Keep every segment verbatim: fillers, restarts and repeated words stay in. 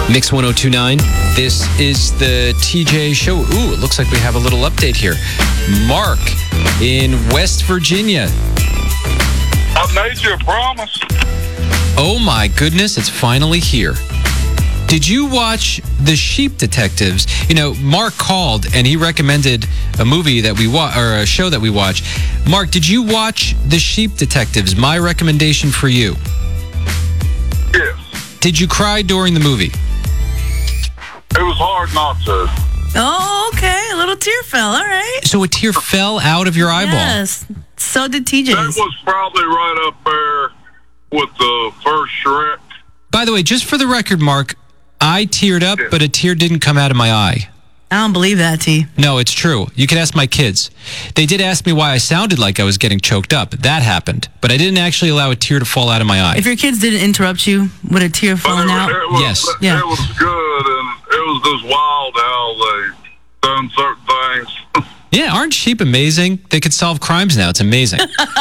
Mix one oh two point nine. This is the T J Show. Ooh, it looks like we have a little update here. Mark in West Virginia. I made you a promise. Oh my goodness, it's finally here. Did you watch The Sheep Detectives? You know, Mark called and he recommended a movie that we watch, or a show that we watch. Mark, did you watch The Sheep Detectives? My recommendation for you. Yes. Did you cry during the movie? It was hard not to. Oh, okay. A little tear fell. All right. So a tear fell out of your eyeball. Yes. So did T J's. That was probably right up there with the first Shrek. By the way, just for the record, Mark, I teared up, Yeah. but a tear didn't come out of my eye. I don't believe that, T. No, it's true. You can ask my kids. They did ask me why I sounded like I was getting choked up. That happened. But I didn't actually allow a tear to fall out of my eye. If your kids didn't interrupt you with a tear But falling it, out. it was, Yes. It, Yeah. it was good, and it was just wild how they done certain things. Yeah, aren't sheep amazing? They could solve crimes now. It's amazing.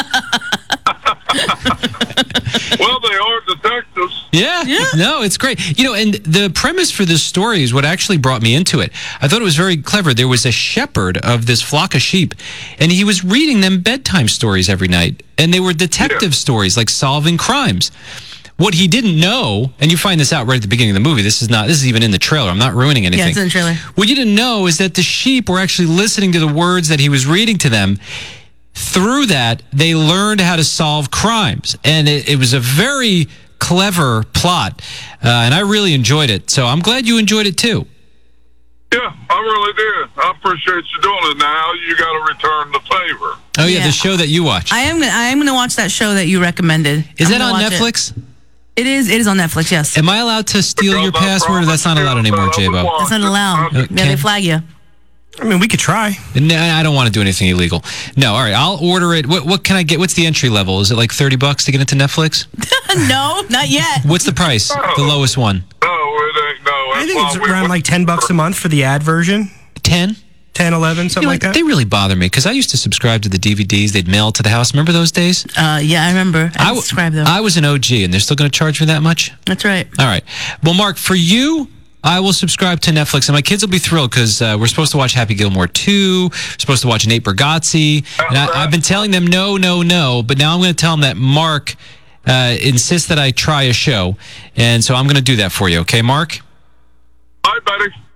Well, they are detectives. Yeah, Yeah. no, it's great. You know, and the premise for this story is what actually brought me into it. I thought it was very clever. There was a shepherd of this flock of sheep, and he was reading them bedtime stories every night, and they were detective Yeah. stories, like solving crimes. What he didn't know, and you find this out right at the beginning of the movie. This is not. This is even in the trailer. I'm not ruining anything. Yeah, it's in the trailer. What you didn't know is that the sheep were actually listening to the words that he was reading to them. Through that, they learned how to solve crimes. And it, it was a very clever plot. Uh, and I really enjoyed it. So I'm glad you enjoyed it too. Yeah, I really did. I appreciate you doing it. Now you got to return the favor. Oh, yeah, Yeah. the show that you watched. I am gonna, I am going to watch that show that you recommended. Is I'm that gonna on watch it. Netflix? It is. It is on Netflix, yes. Am I allowed to steal your Because I password? Or that's not promised allowed you anymore, that I would J-Bo. watch That's not it. allowed. I- Okay. Yeah, they flag you. I mean, we could try. No, I don't want to do anything illegal. No, all right, I'll order it. What, what can I get? What's the entry level? Is it like thirty bucks to get into Netflix? No, not yet. What's the price? The lowest one? No, it ain't. No, I that's think why it's we around went- like ten bucks a month for the ad version. ten? ten, eleven, something You know, like that. They really bother me because I used to subscribe to the D V Ds. They'd mail it to the house. Remember those days? Uh, yeah, I remember. I, w- subscribed them. I was an O G, and they're still going to charge me that much? That's right. All right. Well, Mark, for you, I will subscribe to Netflix, and my kids will be thrilled because uh, we're supposed to watch Happy Gilmore two. We're supposed to watch Nate Bargatze. And I, I've been telling them no, no, no, but now I'm going to tell them that Mark uh, insists that I try a show, and so I'm going to do that for you. Okay, Mark? Bye, buddy.